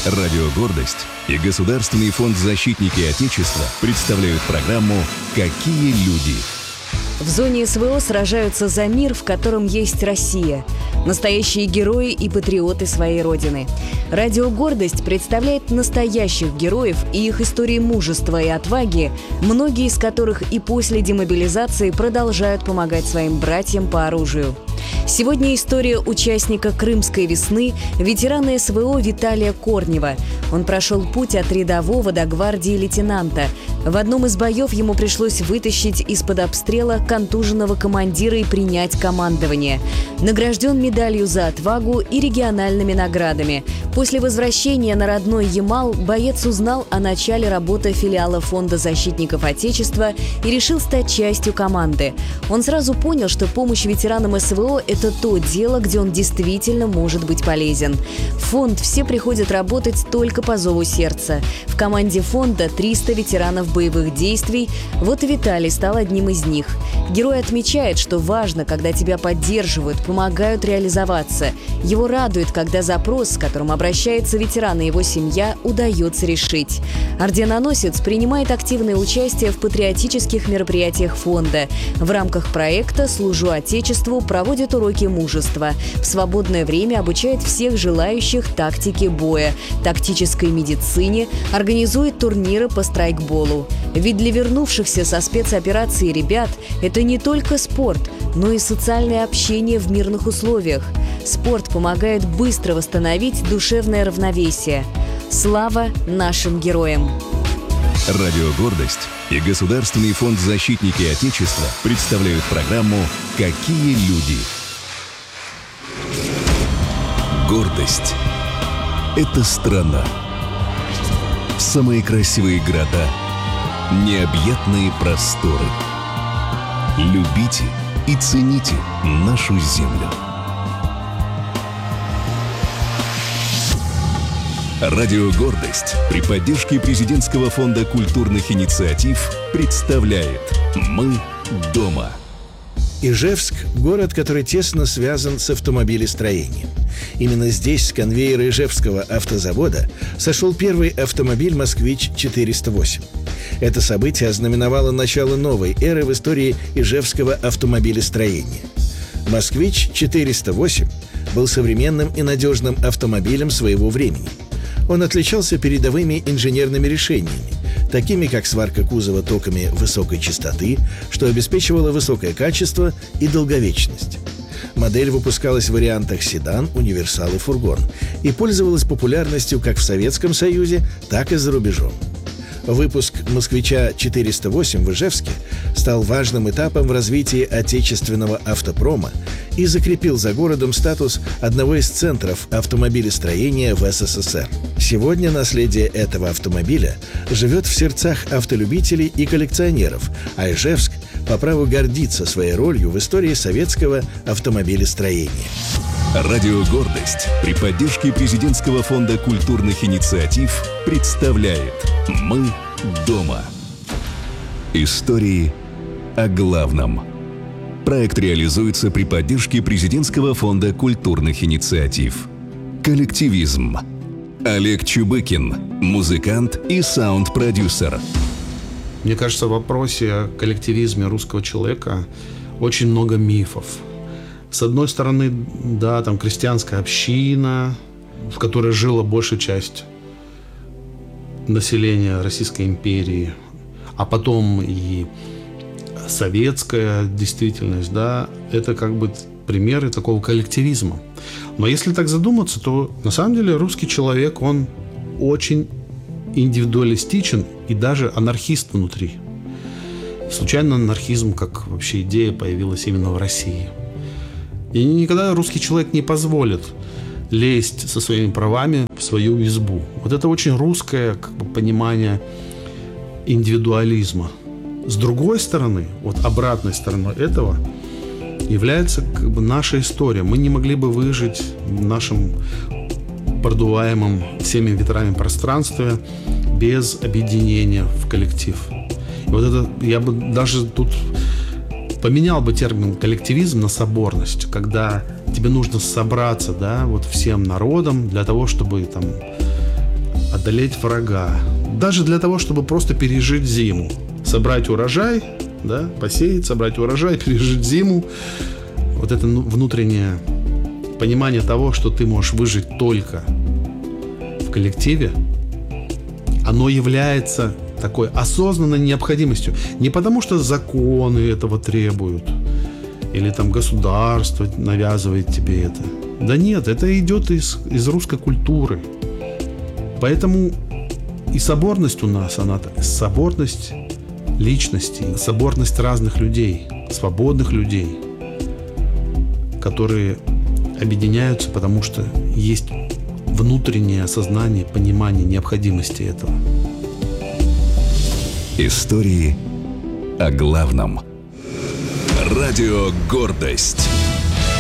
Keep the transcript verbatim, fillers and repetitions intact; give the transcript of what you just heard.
Радио «Гордость» и Государственный фонд «Защитники Отечества» представляют программу «Какие люди?». В зоне СВО сражаются за мир, в котором есть Россия. Настоящие герои и патриоты своей родины. Радио «Гордость» представляет настоящих героев и их истории мужества и отваги, многие из которых и после демобилизации продолжают помогать своим братьям по оружию. Сегодня история участника Крымской весны, ветерана СВО Виталия Корнева. Он прошел путь от рядового до гвардии лейтенанта. В одном из боев ему пришлось вытащить из-под обстрела контуженного командира и принять командование. Награжден медалью за отвагу и региональными наградами. После возвращения на родной Ямал боец узнал о начале работы филиала Фонда защитников Отечества и решил стать частью команды. Он сразу понял, что помощь ветеранам СВО – это то дело, где он действительно может быть полезен. В фонд все приходят работать только по зову сердца. В команде фонда триста ветеранов боевых действий. Вот и Виталий стал одним из них. Герой отмечает, что важно, когда тебя поддерживают, помогают реализоваться. Его радует, когда запрос, с которым обращается ветеран и его семья, удается решить. Орденоносец принимает активное участие в патриотических мероприятиях фонда. В рамках проекта «Служу Отечеству» проводит уроки мужества. В свободное время обучает всех желающих тактике боя, тактической медицине, организует турниры по страйкболу. Ведь для вернувшихся со спецоперации ребят это не только спорт, но и социальное общение в мирных условиях. Спорт помогает быстро восстановить душевное равновесие. Слава нашим героям! Радио «Гордость» и Государственный фонд «Защитники Отечества» представляют программу «Какие люди?». Гордость – это страна. Самые красивые города, необъятные просторы. Любите и цените нашу землю. Радио «Гордость» при поддержке Президентского фонда культурных инициатив представляет «Мы дома». Ижевск – город, который тесно связан с автомобилестроением. Именно здесь, с конвейера Ижевского автозавода, сошел первый автомобиль «Москвич четыреста восемь». Это событие ознаменовало начало новой эры в истории ижевского автомобилестроения. «Москвич четыреста восемь» был современным и надежным автомобилем своего времени. Он отличался передовыми инженерными решениями, такими как сварка кузова токами высокой частоты, что обеспечивало высокое качество и долговечность. Модель выпускалась в вариантах седан, универсал и фургон и пользовалась популярностью как в Советском Союзе, так и за рубежом. Выпуск «Москвича четыреста восемь» в Ижевске стал важным этапом в развитии отечественного автопрома и закрепил за городом статус одного из центров автомобилестроения в СССР. Сегодня наследие этого автомобиля живет в сердцах автолюбителей и коллекционеров, а Ижевск по праву гордится своей ролью в истории советского автомобилестроения. Радио «Гордость» при поддержке Президентского фонда культурных инициатив представляет «Мы дома». Истории о главном. Проект реализуется при поддержке Президентского фонда культурных инициатив. Коллективизм. Олег Чубыкин, музыкант и саунд-продюсер. Мне кажется, в вопросе о коллективизме русского человека очень много мифов. С одной стороны, да, там крестьянская община, в которой жила большая часть населения Российской империи, а потом и советская действительность, да, это как бы примеры такого коллективизма. Но если так задуматься, то на самом деле русский человек, он очень индивидуалистичен и даже анархист внутри. Случайно анархизм как вообще идея появилась именно в России. И никогда русский человек не позволит лезть со своими правами в свою избу. Вот это очень русское как бы понимание индивидуализма. С другой стороны, вот обратной стороной этого является как бы наша история. Мы не могли бы выжить в нашем продуваемом всеми ветрами пространстве без объединения в коллектив. И вот это, я бы даже тут поменял бы термин коллективизм на соборность, когда тебе нужно собраться, да, вот всем народом для того, чтобы там одолеть врага. Даже для того, чтобы просто пережить зиму. Собрать урожай, да, посеять, собрать урожай, пережить зиму. Вот это внутреннее понимание того, что ты можешь выжить только в коллективе, оно является такой осознанной необходимостью. Не потому, что законы этого требуют, или там государство навязывает тебе это. Да нет, это идет из, из русской культуры. Поэтому и соборность у нас, она соборность личностей, соборность разных людей, свободных людей, которые объединяются, потому что есть внутреннее осознание, понимание необходимости этого. Истории о главном. Радио «Гордость».